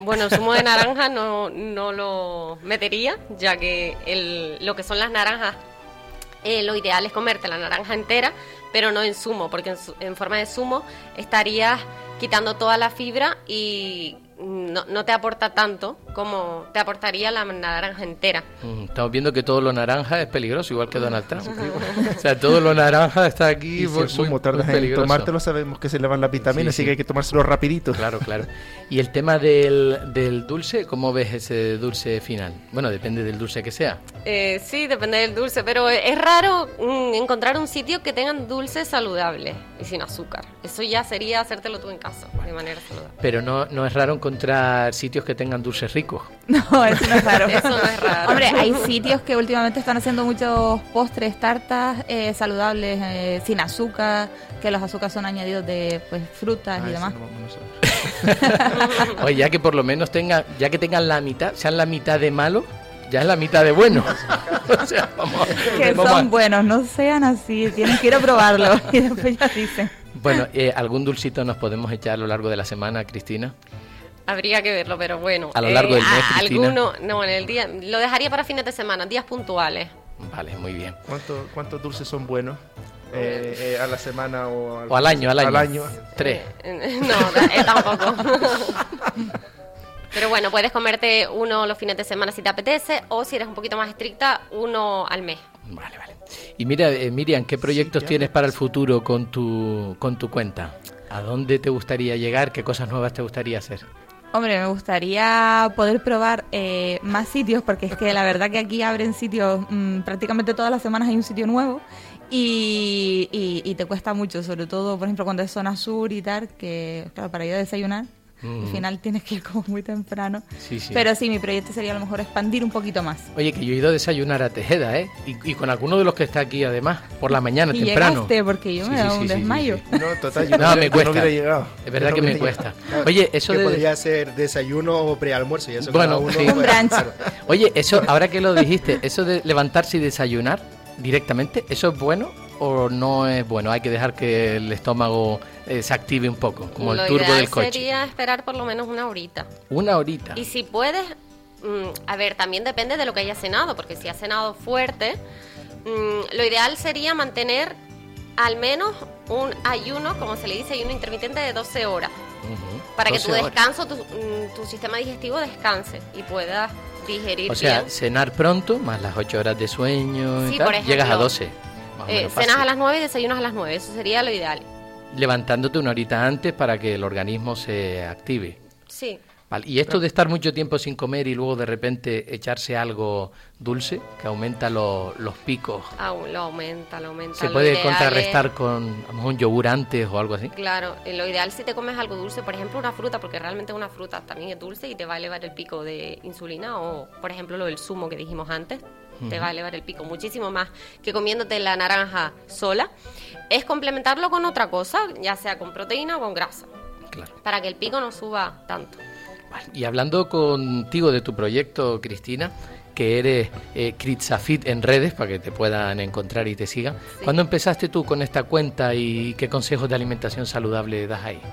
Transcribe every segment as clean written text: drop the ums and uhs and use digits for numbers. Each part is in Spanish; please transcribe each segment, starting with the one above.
Bueno, el zumo de naranja no lo metería, ya que lo que son las naranjas, lo ideal es comerte la naranja entera, pero no en zumo, porque en forma de zumo estarías quitando toda la fibra y no te aporta tanto como te aportaría la naranja entera. Estamos viendo que todo lo naranja es peligroso, igual que Donald Trump. O sea, todo lo naranja está aquí. Y si el zumo tardas en tomártelo, sabemos que se le van las vitaminas, así que hay que tomárselo rapidito. Claro. Y el tema del dulce, ¿cómo ves ese dulce final? Bueno, depende del dulce que sea. Sí, depende del dulce, pero es raro encontrar un sitio que tengan dulces saludables y sin azúcar. Eso ya sería hacértelo tú en casa, de manera saludable. Pero no es raro encontrar sitios que tengan dulces ricos. No, eso no es raro. Eso no es raro. Hombre, hay sitios que últimamente están haciendo muchos postres, tartas saludables, sin azúcar, que los azúcares son añadidos de frutas y demás. Oye, ya que por lo menos tengan la mitad, sean la mitad de malo, ya es la mitad de bueno. O sea, son buenos, no sean así, tienen que ir a probarlo y después ya dicen. Bueno, ¿algún dulcito nos podemos echar a lo largo de la semana, Cristina? Habría que verlo, pero bueno. A lo largo del mes, Cristina. En el día, lo dejaría para fines de semana, días puntuales. Vale, muy bien. ¿Cuántos dulces son buenos? ¿A la semana o al año? Al año. 3. No, tampoco. Pero bueno, puedes comerte uno los fines de semana si te apetece, o si eres un poquito más estricta, uno al mes. Vale. Y mira, Miriam, ¿qué proyectos tienes para el futuro con tu cuenta? ¿A dónde te gustaría llegar? ¿Qué cosas nuevas te gustaría hacer? Hombre, me gustaría poder probar más sitios, porque es que la verdad que aquí abren sitios, prácticamente todas las semanas hay un sitio nuevo y te cuesta mucho, sobre todo, por ejemplo, cuando es zona sur y tal, que claro, para ir a desayunar, al final tienes que ir como muy temprano. Sí. Pero sí, mi proyecto sería a lo mejor expandir un poquito más. Oye, que yo he ido a desayunar a Tejeda, ¿eh? Y con alguno de los que está aquí, además, por la mañana, y temprano. Llegaste, porque yo me he dado un desmayo. Sí. No, total, yo me cuesta. No hubiera llegado. Es verdad que me cuesta. Oye, eso de... podría ser desayuno o prealmuerzo. Y eso bueno, uno, sí. Un brunch. Claro. Oye, eso, ahora que lo dijiste, eso de levantarse y desayunar directamente, ¿eso es bueno o no es bueno? Hay que dejar que el estómago se active un poco, como el turbo del coche. Lo ideal sería esperar por lo menos una horita. Una horita. Y si puedes, a ver, también depende de lo que hayas cenado, porque si has cenado fuerte, lo ideal sería mantener al menos un ayuno, como se le dice, ayuno intermitente de 12 horas. Para que tu descanso, tu sistema digestivo descanse y puedas digerir bien. O sea, cenar pronto, más las 8 horas de sueño y Sí, tal, por ejemplo, llegas a 12. Cenas a las 9 y desayunas a las 9, eso sería lo ideal. Levantándote una horita antes para que el organismo se active. Sí. Vale. Y esto de estar mucho tiempo sin comer y luego de repente echarse algo dulce, que aumenta los picos. Lo aumenta. ¿Se puede contrarrestar con a lo mejor un yogur antes o algo así? Claro, lo ideal si te comes algo dulce, por ejemplo una fruta, porque realmente una fruta también es dulce y te va a elevar el pico de insulina, o por ejemplo lo del zumo que dijimos antes, te va a elevar el pico muchísimo más que comiéndote la naranja sola. Es complementarlo con otra cosa, ya sea con proteína o con grasa, claro, para que el pico no suba tanto. Vale. Y hablando contigo de tu proyecto, Cristina, que eres Critzafit en redes, para que te puedan encontrar y te sigan. Sí. ¿Cuándo empezaste tú con esta cuenta y qué consejos de alimentación saludable das ahí?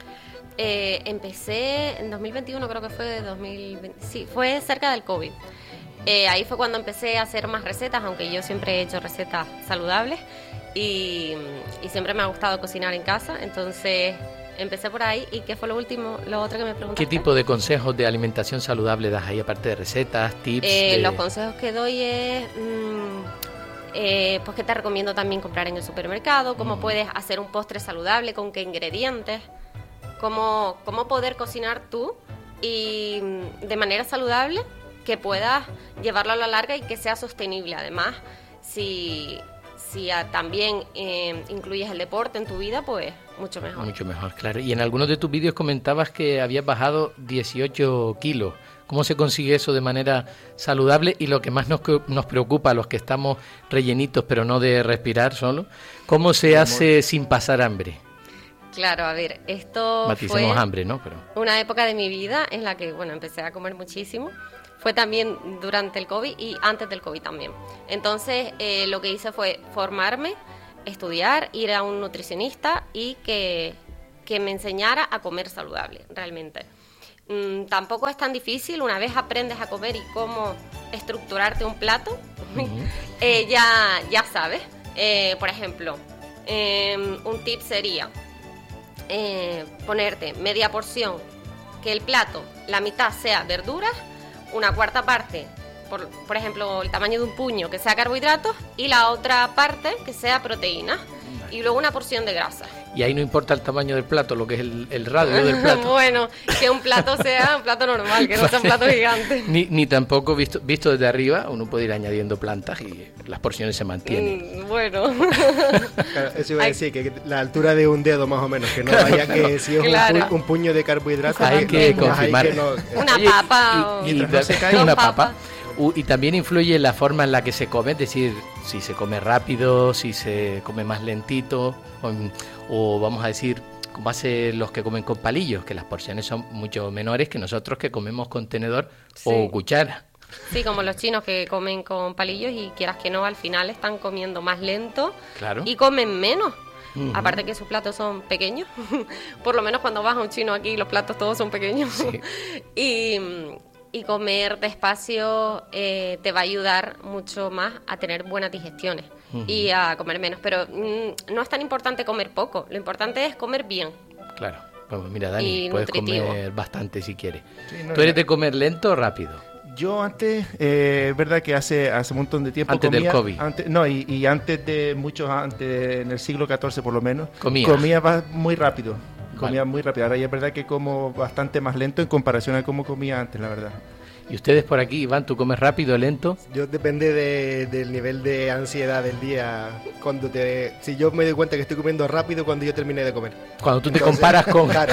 Empecé en 2021, creo que fue 2020, sí, fue cerca del COVID. Ahí fue cuando empecé a hacer más recetas, aunque yo siempre he hecho recetas saludables y siempre me ha gustado cocinar en casa, entonces empecé por ahí. ¿Y qué fue lo otro que me preguntaste? ¿Qué tipo de consejos de alimentación saludable das ahí, aparte de recetas, tips? Los consejos que doy es pues que te recomiendo también comprar en el supermercado, cómo puedes hacer un postre saludable, con qué ingredientes, cómo poder cocinar tú y de manera saludable, que puedas llevarlo a la larga y que sea sostenible. Además, si también incluyes el deporte en tu vida, pues mucho mejor. Mucho mejor, claro. Y en algunos de tus vídeos comentabas que habías bajado 18 kilos. ¿Cómo se consigue eso de manera saludable? Y lo que más nos preocupa a los que estamos rellenitos, pero no de respirar solo, ¿cómo se hace sin pasar hambre? Claro, a ver, esto Maticemos fue hambre, ¿no? Pero una época de mi vida en la que, empecé a comer muchísimo. Fue también durante el COVID y antes del COVID también. Entonces, lo que hice fue formarme, estudiar, ir a un nutricionista y que me enseñara a comer saludable, realmente. tampoco es tan difícil. Una vez aprendes a comer y cómo estructurarte un plato, ya sabes. Por ejemplo, un tip sería ponerte media porción, que el plato, la mitad sea verduras, una cuarta parte, por ejemplo, el tamaño de un puño, que sea carbohidratos, y la otra parte que sea proteínas, y luego una porción de grasa. Y ahí no importa el tamaño del plato, lo que es el radio del plato. Bueno, que un plato sea un plato normal, que no sea un plato gigante. Ni tampoco visto desde arriba, uno puede ir añadiendo plantas y las porciones se mantienen. Bueno. Claro, eso iba a decir, que la altura de un dedo más o menos, que no vaya que si es un puño de carbohidratos. Hay que confirmar. Una papa. Y no se cae una papa. Y también influye la forma en la que se come, es decir, si se come rápido, si se come más lentito, o vamos a decir, como hacen los que comen con palillos, que las porciones son mucho menores que nosotros que comemos con tenedor o cuchara. Sí, como los chinos que comen con palillos y quieras que no, al final están comiendo más lento y comen menos. Uh-huh. Aparte que sus platos son pequeños, por lo menos cuando vas a un chino aquí los platos todos son pequeños. Sí. Y comer despacio te va a ayudar mucho más a tener buenas digestiones y a comer menos. Pero no es tan importante comer poco, lo importante es comer bien. Claro, pues mira Dani, puedes comer bastante si quieres. Sí, no, ¿tú eres de comer lento o rápido? Yo antes, verdad que hace un montón de tiempo antes comía, del COVID. Y antes de muchos antes, en el siglo XIV por lo menos, comía muy rápido. Comía muy rápido. Ahora ya es verdad que como bastante más lento en comparación a cómo comía antes, la verdad. ¿Y ustedes por aquí, Iván, tú comes rápido o lento? Yo depende del nivel de ansiedad del día. Si yo me doy cuenta que estoy comiendo rápido cuando yo terminé de comer. Cuando tú te comparas con... Claro,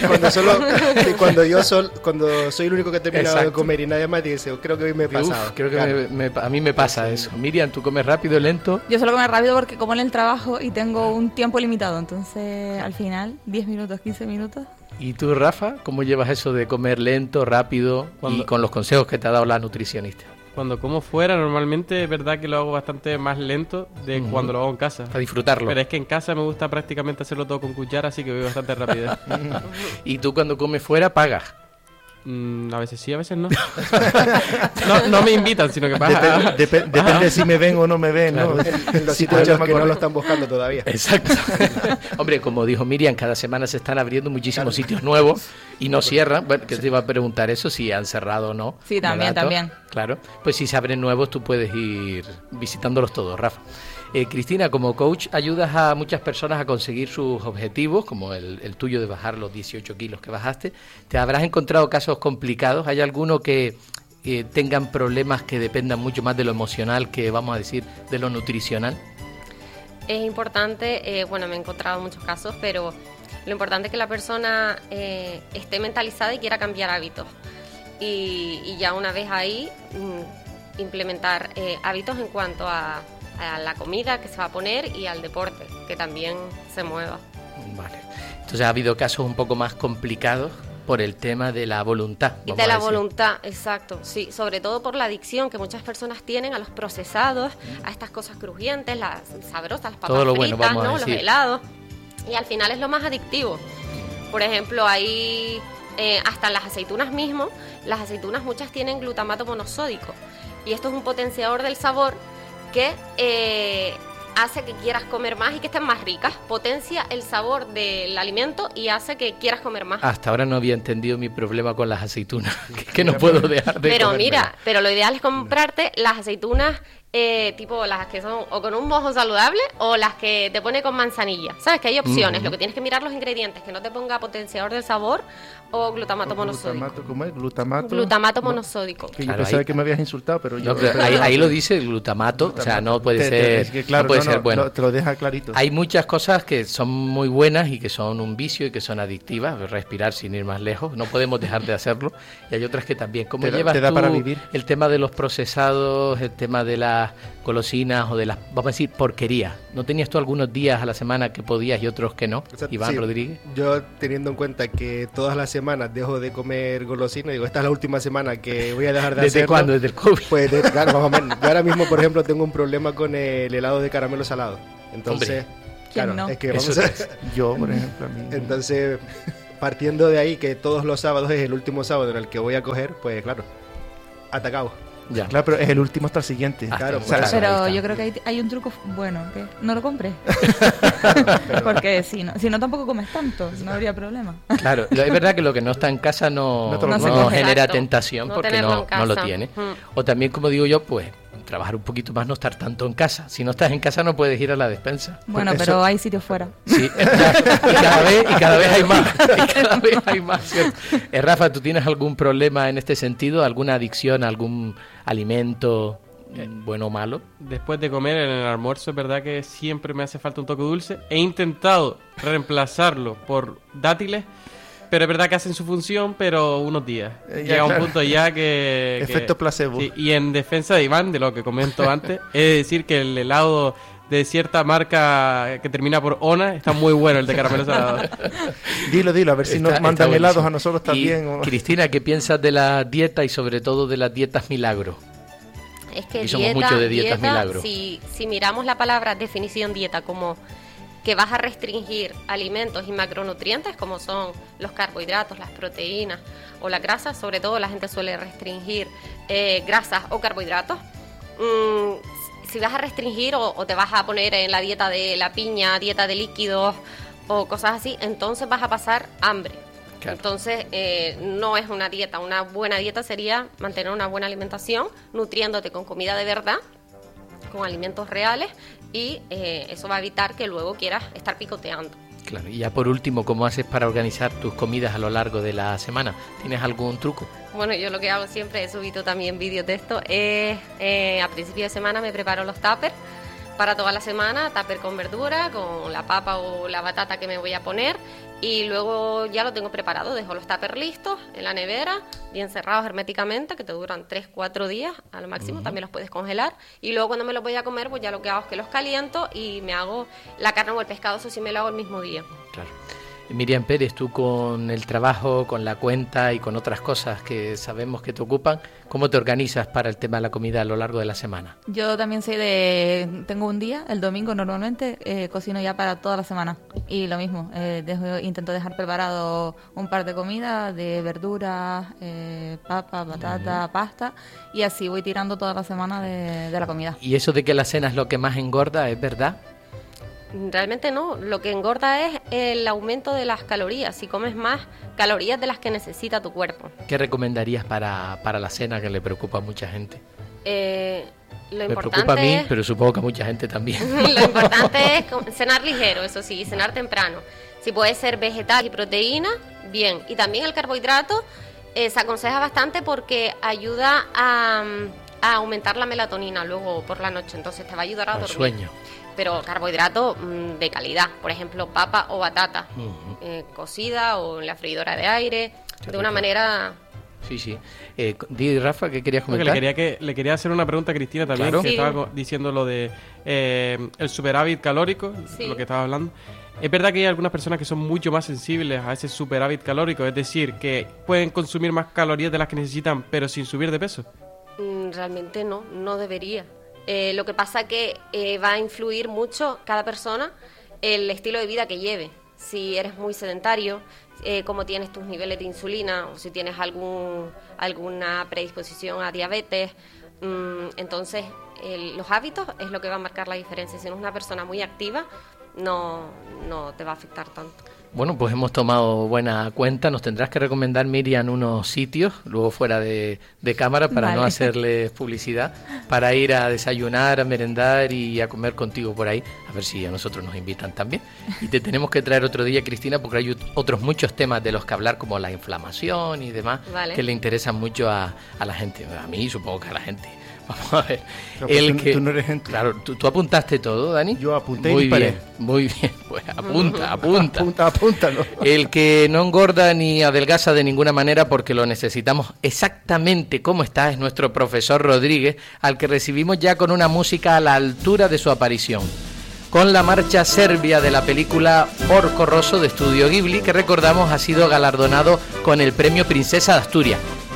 cuando soy el único que he terminado de comer y nadie más dice, creo que hoy me he pasado. Creo que a mí me pasa eso. Miriam, ¿tú comes rápido o lento? Yo suelo comer rápido porque como en el trabajo y tengo un tiempo limitado. Entonces, al final, 10 minutos, 15 minutos... ¿Y tú, Rafa, cómo llevas eso de comer lento, rápido y con los consejos que te ha dado la nutricionista? Cuando como fuera, normalmente es verdad que lo hago bastante más lento de cuando lo hago en casa. Para disfrutarlo. Pero es que en casa me gusta prácticamente hacerlo todo con cuchara, así que voy bastante rápido. ¿Y tú cuando comes fuera pagas? A veces sí, a veces no. No me invitan, sino que pagan. Depende si me ven o no me ven, claro. ¿No? En los sitios que no lo están buscando todavía. Exacto. Hombre, como dijo Miriam, cada semana se están abriendo muchísimos sitios nuevos y no cierran. Bueno, que te iba a preguntar eso, si han cerrado o no. Sí, también. Claro. Pues si se abren nuevos, tú puedes ir visitándolos todos, Rafa. Cristina, como coach, ayudas a muchas personas a conseguir sus objetivos, como el tuyo de bajar los 18 kilos que bajaste. ¿Te habrás encontrado casos complicados? ¿Hay alguno que tengan problemas que dependan mucho más de lo emocional que, vamos a decir, de lo nutricional? Es importante, me he encontrado muchos casos, pero lo importante es que la persona esté mentalizada y quiera cambiar hábitos. Y ya una vez ahí, implementar hábitos en cuanto a la comida que se va a poner y al deporte, que también se mueva. Vale. Entonces ha habido casos un poco más complicados por el tema de la voluntad. Y de la voluntad, exacto, sí, sobre todo por la adicción que muchas personas tienen a los procesados, a estas cosas crujientes, las sabrosas, las papas todo lo fritas, bueno, ¿no? Los helados, y al final es lo más adictivo. Por ejemplo, hay hasta las aceitunas mismo, las aceitunas muchas tienen glutamato monosódico, y esto es un potenciador del sabor que hace que quieras comer más y que estén más ricas, potencia el sabor del alimento y hace que quieras comer más. Hasta ahora no había entendido mi problema con las aceitunas, que no puedo dejar de comerme. Pero lo ideal es comprarte las aceitunas tipo las que son o con un mojo saludable o las que te pone con manzanilla. ¿Sabes? Que hay opciones, lo que tienes que mirar los ingredientes, que no te ponga potenciador del sabor o glutamato monosódico. ¿Cómo es? Glutamato monosódico. Que yo pensaba que me habías insultado, pero yo... No, pero ahí lo dice el glutamato, o sea, no puede ser, no puede ser bueno. Te lo deja clarito. Hay muchas cosas que son muy buenas y que son un vicio y que son adictivas, respirar sin ir más lejos, no podemos dejar de hacerlo, y hay otras que también. ¿Cómo llevas tú para vivir? El tema de los procesados, el tema de las golosinas o de las, vamos a decir, porquerías? ¿No tenías tú algunos días a la semana que podías y otros que no, Iván Rodríguez? Yo, teniendo en cuenta que todas las semanas dejo de comer golosinas, digo, esta es la última semana que voy a dejar de hacerlo. ¿Desde cuándo? ¿Desde el COVID? Pues, claro, más o menos. Yo ahora mismo, por ejemplo, tengo un problema con el helado de caramelo salado. Entonces, claro, no? Es que vamos a... Yo, por ejemplo, a mí... Entonces... partiendo de ahí que todos los sábados es el último sábado en el que voy a coger, pues claro, atacado. Ya. Claro, pero es el último hasta el siguiente. Claro, O sea, claro. Pero yo creo que hay un truco bueno, que no lo compré. Porque si no tampoco comes tanto, no habría problema. Claro, es verdad que lo que no está en casa no se coge. genera Exacto. tentación No porque tenerlo en no lo casa. tiene. Mm. O también, como digo yo, pues trabajar un poquito más, no estar tanto en casa. Si no estás en casa no puedes ir a la despensa. Bueno, Eso- pero hay sitios fuera. Sí, y cada vez hay más. Y cada vez hay más, ¿cierto? Rafa, ¿tú tienes algún problema en este sentido? ¿Alguna adicción a algún alimento, bueno o malo? Después de comer en el almuerzo, es verdad que siempre me hace falta un toque dulce. He intentado reemplazarlo por dátiles, pero es verdad que hacen su función, pero unos días. Ya, Llega un claro. punto ya que... Efecto placebo. Sí, y en defensa de Iván, de lo que comento antes, he de decir que el helado de cierta marca que termina por Ona está muy bueno, el de caramelo salado. Dilo, a ver si Está- nos está mandan buenísimo. helados a nosotros también. Y, o- Cristina, ¿qué piensas de la dieta y sobre todo de las dietas milagro? Es que Y somos mucho de dietas milagro. si miramos la palabra definición dieta como que vas a restringir alimentos y macronutrientes como son los carbohidratos, las proteínas o las grasas, sobre todo la gente suele restringir grasas o carbohidratos. Si vas a restringir o te vas a poner en la dieta de la piña, dieta de líquidos o cosas así, entonces vas a pasar hambre. Claro. Entonces, no es una dieta. Una buena dieta sería mantener una buena alimentación, nutriéndote con comida de verdad, con alimentos reales, y eso va a evitar que luego quieras estar picoteando. Claro, y ya por último, ¿cómo haces para organizar tus comidas a lo largo de la semana? ¿Tienes algún truco? Bueno, yo lo que hago siempre, he subido también vídeos de esto, es a principio de semana me preparo los tuppers para toda la semana, tupper con verdura, con la papa o la batata que me voy a poner, y luego ya lo tengo preparado, dejo los tuppers listos en la nevera, bien cerrados herméticamente, que te duran 3-4 días a lo máximo, también los puedes congelar, y luego cuando me los voy a comer, pues ya lo que hago es que los caliento y me hago la carne o el pescado, eso sí me lo hago el mismo día. Claro. Miriam Pérez, tú con el trabajo, con la cuenta y con otras cosas que sabemos que te ocupan, ¿cómo te organizas para el tema de la comida a lo largo de la semana? Yo también tengo un día, el domingo normalmente, cocino ya para toda la semana. Y lo mismo, intento dejar preparado un par de comidas, de verduras, papa, batata, pasta, y así voy tirando toda la semana de la comida. ¿Y eso de que la cena es lo que más engorda, es verdad? Realmente no, lo que engorda es el aumento de las calorías, si comes más calorías de las que necesita tu cuerpo. ¿Qué recomendarías para la cena que le preocupa a mucha gente? Lo Me importante preocupa a mí, es, pero supongo que a mucha gente también. lo importante es cenar ligero, eso sí, cenar temprano. Si puede ser vegetal y proteína, bien. Y también el carbohidrato se aconseja bastante porque ayuda a aumentar la melatonina luego por la noche, entonces te va a ayudar a Al dormir. sueño. Pero carbohidrato de calidad, por ejemplo, papa o batata, cocida o en la freidora de aire, de una manera... Sí, sí. Di, Rafa, ¿qué querías Porque comentar? le quería hacer una pregunta a Cristina también, Claro. que Sí. estaba diciendo lo de el superávit calórico, Sí. lo que estaba hablando. Es verdad que hay algunas personas que son mucho más sensibles a ese superávit calórico, es decir, que pueden consumir más calorías de las que necesitan, pero sin subir de peso. Realmente no debería. Lo que pasa que va a influir mucho cada persona el estilo de vida que lleve. Si eres muy sedentario, cómo tienes tus niveles de insulina o si tienes alguna predisposición a diabetes. Entonces, los hábitos es lo que va a marcar la diferencia. Si eres una persona muy activa, no te va a afectar tanto. Bueno, pues hemos tomado buena cuenta. Nos tendrás que recomendar, Miriam, unos sitios, luego fuera de cámara, para Vale. no hacerles publicidad, para ir a desayunar, a merendar y a comer contigo por ahí. A ver si a nosotros nos invitan también. Y te tenemos que traer otro día, Cristina, porque hay otros muchos temas de los que hablar, como la inflamación y demás, Vale. que le interesan mucho a la gente. A mí, supongo que a la gente. Vamos a ver. No, pues tú no eres gente. Claro, ¿tú apuntaste todo, Dani? Yo apunté y Muy disparé. bien, muy bien. Pues apunta. Apúntalo. El que no engorda ni adelgaza de ninguna manera porque lo necesitamos exactamente como está es nuestro profesor Rodríguez, al que recibimos ya con una música a la altura de su aparición. Con la marcha serbia de la película Porco Rosso de Estudio Ghibli, que recordamos ha sido galardonado con el premio Princesa de Asturias.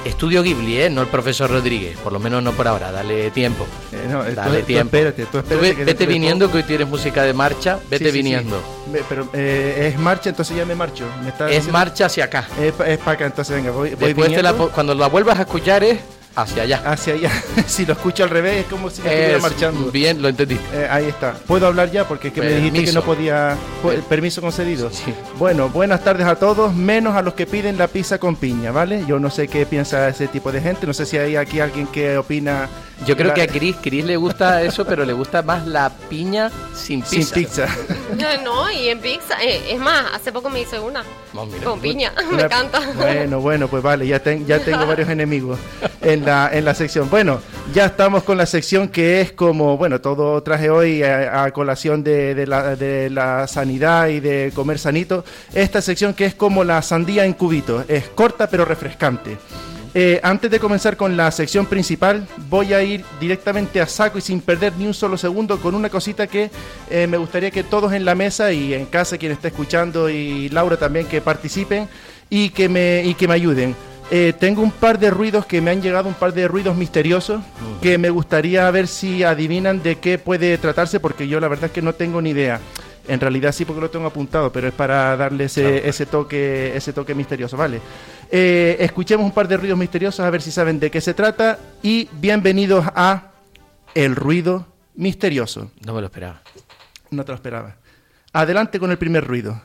Estudio Ghibli, no el profesor Rodríguez, por lo menos no por ahora, dale tiempo. Dale tiempo. Tú espérate. Vete viniendo, que hoy tienes música de marcha, vete viniendo. Sí. Pero es marcha, entonces ya me marcho. Es marcha hacia acá. Es para acá, entonces venga, voy Después viniendo. cuando la vuelvas a escuchar es hacia allá. Hacia allá. Si lo escucho al revés, es como si me estuviera marchando. Bien, lo entendí. Ahí está. ¿Puedo hablar ya? Porque es que me dijiste que no podía. Permiso concedido. Sí. Bueno, buenas tardes a todos, menos a los que piden la pizza con piña, ¿vale? Yo no sé qué piensa ese tipo de gente. No sé si hay aquí alguien que opina. Yo creo que a Chris le gusta eso, pero le gusta más la piña sin pizza. Sin pizza. No, y en pizza, es más, hace poco me hice una Oh, mira. con piña, me encanta. Bueno, pues vale, ya tengo varios enemigos en la sección. Bueno, ya estamos con la sección que es como, bueno, todo traje hoy a colación de la sanidad y de comer sanito. Esta sección que es como la sandía en cubitos, es corta pero refrescante. Antes de comenzar con la sección principal, voy a ir directamente a saco y sin perder ni un solo segundo con una cosita que me gustaría que todos en la mesa y en casa, quien está escuchando, y Laura también, que participen y que me ayuden. Tengo un par de ruidos que me han llegado, un par de ruidos misteriosos que me gustaría ver si adivinan de qué puede tratarse, porque yo la verdad es que no tengo ni idea. En realidad sí, porque lo tengo apuntado, pero es para darle ese toque misterioso, ¿vale? Escuchemos un par de ruidos misteriosos a ver si saben de qué se trata, y bienvenidos a El Ruido Misterioso. No me lo esperaba. No te lo esperaba. Adelante con el primer ruido.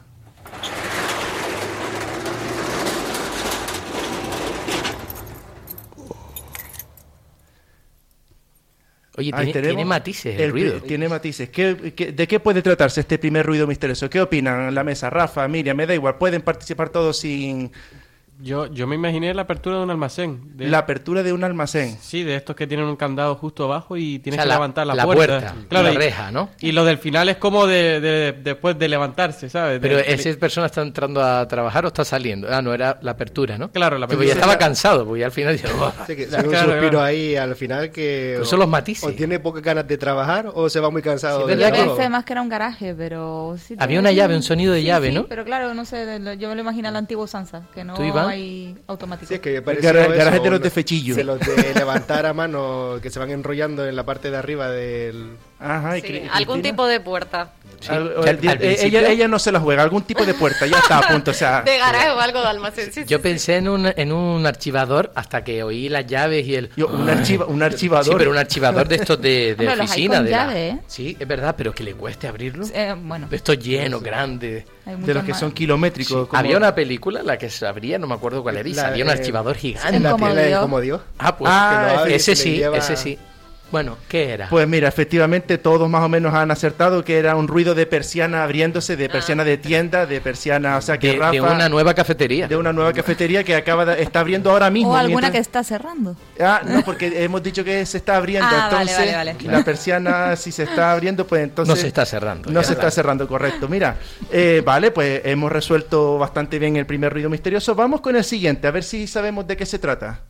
Oye, tiene matices el ruido. Tiene matices. ¿De qué puede tratarse este primer ruido misterioso? ¿Qué opinan en la mesa? Rafa, Miriam, me da igual. Pueden participar todos sin... Yo me imaginé la apertura de un almacén. La apertura de un almacén. Sí, de estos que tienen un candado justo abajo y tienes O sea, que levantar la puerta. Claro, la reja, ¿no? Y lo del final es como después de levantarse, ¿sabes? Pero ¿esa persona está entrando a trabajar o está saliendo? Ah, no, era la apertura, ¿no? Claro, la Pero apertura. ya estaba cansado, porque al final... Sí, que sale un suspiro ahí al final que... Pero son los matices. O tiene pocas ganas de trabajar o se va muy cansado. Sí, del ¿verdad Yo trabajo. pensé más que era un garaje, pero... Sí, Había una llave, un sonido de llave, sí, ¿no? pero claro, no sé, yo me lo imagino al antiguo Sansa, que no ¿Tú, Iván? hay automático. Sí, es que El pareció garaje eso, de los de fechillo. de los de levantar a mano, que se van enrollando en la parte de arriba del... Ajá, y Sí, algún tipo de puerta. Sí. Al Que al principio- ella no se la juega, algún tipo de puerta, ya está a punto, o sea... De garaje o algo de almacén. Sí, Yo sí, pensé en un archivador hasta que oí las llaves y el... un archivador. Sí, pero un archivador de estos de Hombre, los hay oficina. con de llave, ¿eh? Sí, es verdad, pero que le cueste abrirlo. Bueno, De estos llenos, grandes. hay de muchos los que más. son kilométricos. como- Había una película en la que se abría, no me acuerdo cuál era, y La- salía un archivador gigante. En la Como piel de Dios. como Dios. Ah, pues Ah, que lo abre y ese se sí, le lleva- ese sí. Bueno, ¿qué era? Pues mira, efectivamente todos más o menos han acertado que era un ruido de persiana abriéndose, de persiana de tienda, de persiana, o sea que Rafa... de una nueva cafetería. de una nueva cafetería que está abriendo ahora mismo. O alguna que mientras- está cerrando. Ah, no, porque hemos dicho que se está abriendo, Ah, vale, entonces vale. la persiana si se está abriendo, pues entonces... No se está cerrando. No ya se está está. cerrando, correcto. Mira, vale, pues hemos resuelto bastante bien el primer ruido misterioso. Vamos con el siguiente, a ver si sabemos de qué se trata.